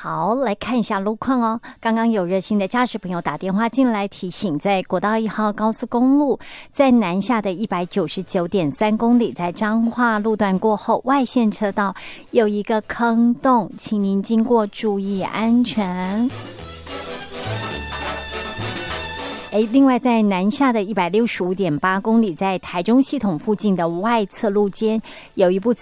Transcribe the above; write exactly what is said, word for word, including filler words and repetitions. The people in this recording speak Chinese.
好，来看一下路况哦。刚刚有热心的驾驶朋友打电话进来提醒，在国道一号高速公路在南下的一百九十九点三公里，在彰化路段过后，外线车道有一个坑洞，请您经过注意安全。哎，另外在南下的一百六十五点八公里，在台中系统附近的外侧路肩有一部